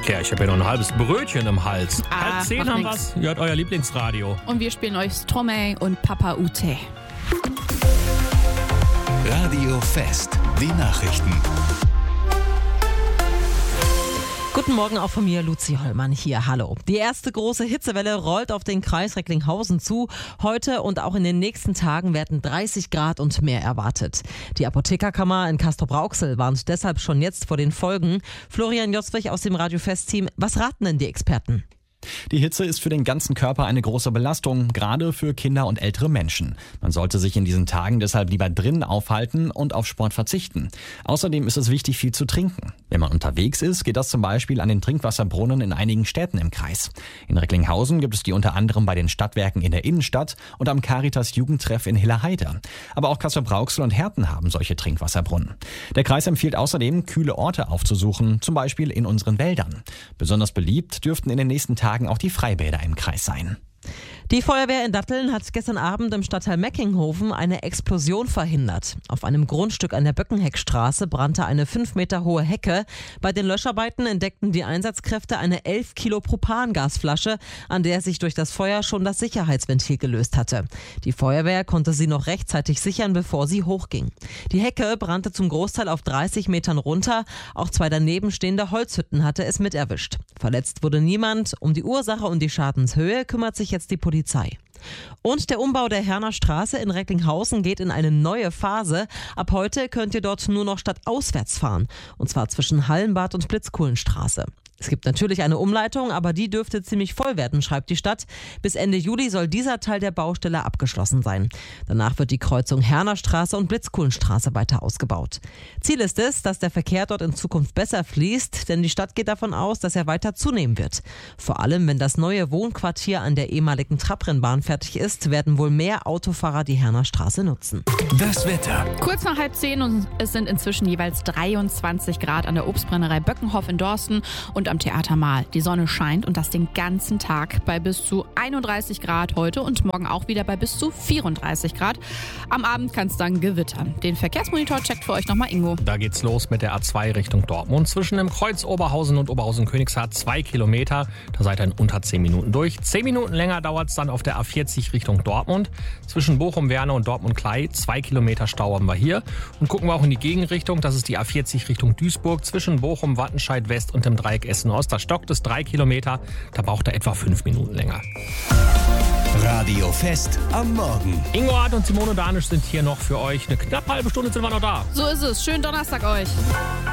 Ja, ich habe ja noch ein halbes Brötchen im Hals. Ah, 9:30 haben wir's. Ihr hört euer Lieblingsradio. Und wir spielen euch Stromae und Papa Ute. Radio Fest, die Nachrichten. Guten Morgen auch von mir, Luzi Hollmann hier. Hallo. Die erste große Hitzewelle rollt auf den Kreis Recklinghausen zu. Heute und auch in den nächsten Tagen werden 30 Grad und mehr erwartet. Die Apothekerkammer in Castrop-Rauxel warnt deshalb schon jetzt vor den Folgen. Florian Joswig aus dem Radio Fest-Team. Was raten denn die Experten? Die Hitze ist für den ganzen Körper eine große Belastung, gerade für Kinder und ältere Menschen. Man sollte sich in diesen Tagen deshalb lieber drinnen aufhalten und auf Sport verzichten. Außerdem ist es wichtig, viel zu trinken. Wenn man unterwegs ist, geht das zum Beispiel an den Trinkwasserbrunnen in einigen Städten im Kreis. In Recklinghausen gibt es die unter anderem bei den Stadtwerken in der Innenstadt und am Caritas-Jugendtreff in Hillerheide. Aber auch Castrop-Rauxel und Herten haben solche Trinkwasserbrunnen. Der Kreis empfiehlt außerdem, kühle Orte aufzusuchen, zum Beispiel in unseren Wäldern. Besonders beliebt dürften in den nächsten Tagen auch die Freibäder im Kreis sein. Die Feuerwehr in Datteln hat gestern Abend im Stadtteil Meckinghofen eine Explosion verhindert. Auf einem Grundstück an der Böckenheckstraße brannte eine 5 Meter hohe Hecke. Bei den Löscharbeiten entdeckten die Einsatzkräfte eine 11 Kilo Propangasflasche, an der sich durch das Feuer schon das Sicherheitsventil gelöst hatte. Die Feuerwehr konnte sie noch rechtzeitig sichern, bevor sie hochging. Die Hecke brannte zum Großteil auf 30 Metern runter. Auch 2 daneben stehende Holzhütten hatte es mit erwischt. Verletzt wurde niemand. Um die Ursache und die Schadenshöhe kümmert sich jetzt die Polizei. Und der Umbau der Herner Straße in Recklinghausen geht in eine neue Phase. Ab heute könnt ihr dort nur noch stadtauswärts fahren. Und zwar zwischen Hallenbad und Blitzkuhlenstraße. Es gibt natürlich eine Umleitung, aber die dürfte ziemlich voll werden, schreibt die Stadt. Bis Ende Juli soll dieser Teil der Baustelle abgeschlossen sein. Danach wird die Kreuzung Herner Straße und Blitzkuhlenstraße weiter ausgebaut. Ziel ist es, dass der Verkehr dort in Zukunft besser fließt, denn die Stadt geht davon aus, dass er weiter zunehmen wird. Vor allem, wenn das neue Wohnquartier an der ehemaligen Trabrennbahn fertig ist, werden wohl mehr Autofahrer die Herner Straße nutzen. Das Wetter. Kurz nach 9:30 und es sind inzwischen jeweils 23 Grad an der Obstbrennerei Böckenhof in Dorsten und am Theater Mahl. Die Sonne scheint und das den ganzen Tag bei bis zu 31 Grad heute und morgen auch wieder bei bis zu 34 Grad. Am Abend kann es dann gewittern. Den Verkehrsmonitor checkt für euch nochmal Ingo. Da geht's los mit der A2 Richtung Dortmund. Zwischen dem Kreuz Oberhausen und Oberhausen-Königshardt 2 Kilometer. Da seid ihr in unter 10 Minuten durch. 10 Minuten länger dauert es dann auf der A40 Richtung Dortmund. Zwischen Bochum-Werne und Dortmund-Klei 2 Kilometer Stau haben wir hier. Und gucken wir auch in die Gegenrichtung. Das ist die A40 Richtung Duisburg. Zwischen Bochum, Wattenscheid West und dem Dreieck Essen-Ost. Da stockt es 3 Kilometer. Da braucht er etwa 5 Minuten länger. Radio Fest am Morgen. Ingo Hart und Simone Danisch sind hier noch für euch. Eine knappe halbe Stunde sind wir noch da. So ist es. Schönen Donnerstag euch.